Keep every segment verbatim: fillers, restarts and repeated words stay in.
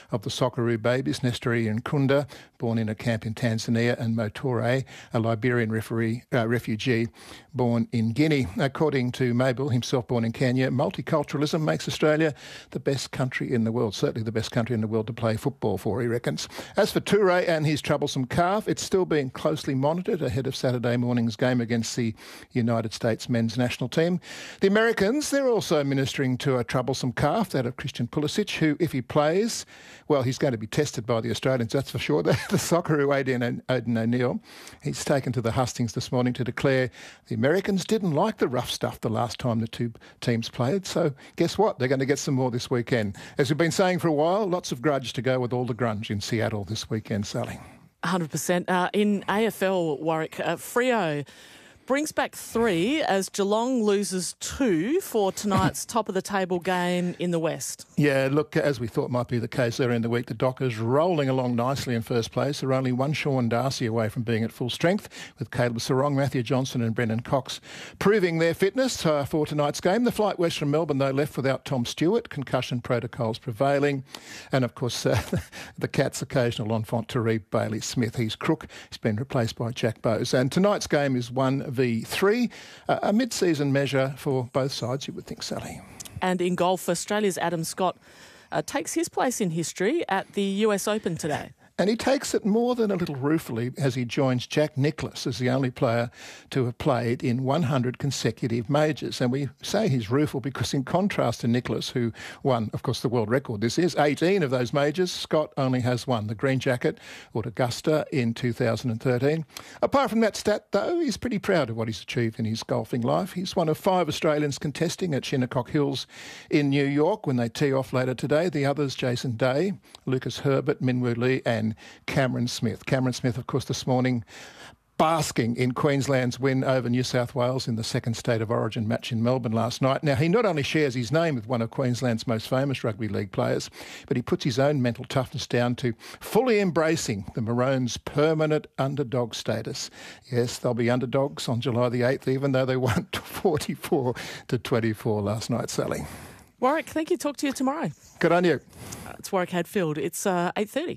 of the Socceroo babies, Nestori and Kunda, born in a camp in Tanzania, and Motore, a Liberian referee, uh, refugee born in Guinea. According to Mabel, himself born in Kenya, multiculturalism makes Australia the best country in the world, certainly the best country in the world to play football for, he reckons. As for Toure and his troublesome calf, it's still being closely monitored ahead of Saturday morning's game against the United States men's national team. The Americans, they're also ministering to a troublesome calf, that of Christian Pulisic, who, if he plays, well, he's going to be tested by the Australians, that's for sure. The, the Socceroo Aidan, Aidan O'Neill, he's taken to the hustings this morning to declare the Americans didn't like the rough stuff the last time the two teams played, so guess what? They're going to get some more this weekend. As we've been saying for a while, lots of grudge to go with all the grunge in Seattle this weekend, Sally. one hundred percent. Uh, in A F L, Warwick, uh, Freo brings back three as Geelong loses two for tonight's top-of-the-table game in the West. Yeah, look, as we thought might be the case there in the week, the Dockers rolling along nicely in first place. They're only one Sean Darcy away from being at full strength, with Caleb Sarong, Matthew Johnson and Brendan Cox proving their fitness uh, for tonight's game. The flight west from Melbourne, though, left without Tom Stewart, concussion protocols prevailing. And, of course, uh, the Cats' occasional enfant terrible, Bailey Smith. He's crook. He's been replaced by Jack Bowes. And tonight's game is one v three, uh, a mid-season measure for both sides, you would think, Sally. And in golf, Australia's Adam Scott uh, takes his place in history at the U S Open today. And he takes it more than a little ruefully as he joins Jack Nicklaus as the only player to have played in one hundred consecutive majors. And we say he's rueful because in contrast to Nicklaus, who won, of course, the world record, this is eighteen of those majors, Scott only has one, the Green Jacket at Augusta in two thousand thirteen. Apart from that stat, though, he's pretty proud of what he's achieved in his golfing life. He's one of five Australians contesting at Shinnecock Hills in New York when they tee off later today. The others, Jason Day, Lucas Herbert, Minwoo Lee and Cameron Smith. Cameron Smith, of course, this morning basking in Queensland's win over New South Wales in the second State of Origin match in Melbourne last night. Now, he not only shares his name with one of Queensland's most famous rugby league players, but he puts his own mental toughness down to fully embracing the Maroons' permanent underdog status. Yes, they'll be underdogs on July the eighth, even though they won forty-four to twenty-four last night, Sally. Warwick, thank you. Talk to you tomorrow. Good on you. Uh, it's Warwick Hadfield. It's uh, eight thirty.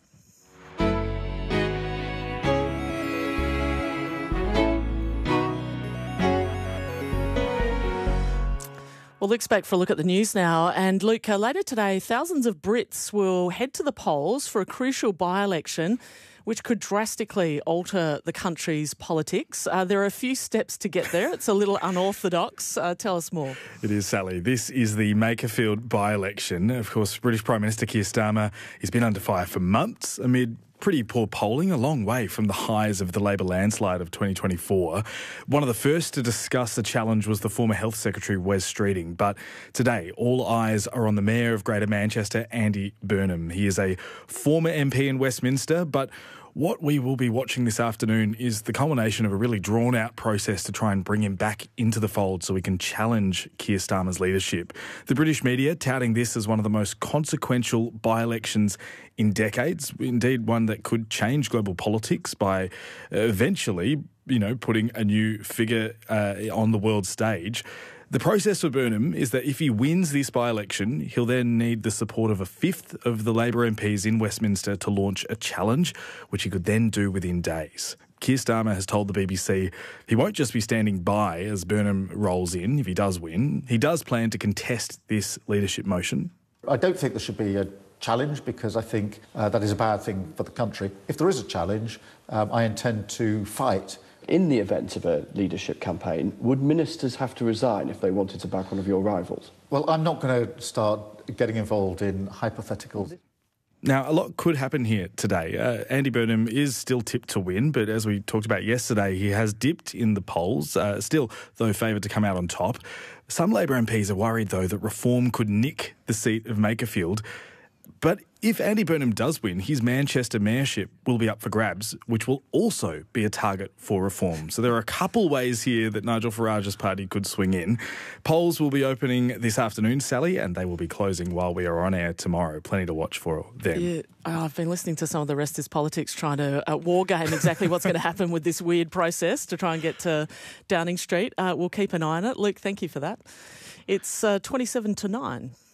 Well, Luke's back for a look at the news now. And Luke, uh, later today, thousands of Brits will head to the polls for a crucial by-election which could drastically alter the country's politics. Uh, there are a few steps to get there. It's a little unorthodox. Uh, tell us more. It is, Sally. This is the Makerfield by-election. Of course, British Prime Minister Keir Starmer has been under fire for months amid pretty poor polling, a long way from the highs of the Labor landslide of twenty twenty-four. One of the first to discuss the challenge was the former Health Secretary, Wes Streeting. But today, all eyes are on the Mayor of Greater Manchester, Andy Burnham. He is a former M P in Westminster, but what we will be watching this afternoon is the culmination of a really drawn-out process to try and bring him back into the fold so we can challenge Keir Starmer's leadership. The British media touting this as one of the most consequential by-elections in decades, indeed one that could change global politics by eventually, you know, putting a new figure uh, on the world stage. The process for Burnham is that if he wins this by-election, he'll then need the support of a fifth of the Labor M Ps in Westminster to launch a challenge, which he could then do within days. Keir Starmer has told the B B C he won't just be standing by as Burnham rolls in if he does win. He does plan to contest this leadership motion. I don't think there should be a challenge because I think uh, that is a bad thing for the country. If there is a challenge, um, I intend to fight. In the event of a leadership campaign, would ministers have to resign if they wanted to back one of your rivals? Well, I'm not going to start getting involved in hypotheticals. Now, a lot could happen here today. Uh, Andy Burnham is still tipped to win, but as we talked about yesterday, he has dipped in the polls, uh, still, though, favoured to come out on top. Some Labor M Ps are worried, though, that reform could nick the seat of Makerfield. But if Andy Burnham does win, his Manchester mayorship will be up for grabs, which will also be a target for reform. So there are a couple ways here that Nigel Farage's party could swing in. Polls will be opening this afternoon, Sally, and they will be closing while we are on air tomorrow. Plenty to watch for them. Yeah, I've been listening to some of the rest is politics trying to uh, war game exactly what's going to happen with this weird process to try and get to Downing Street. Uh, we'll keep an eye on it. Luke, thank you for that. It's uh, twenty-seven to nine.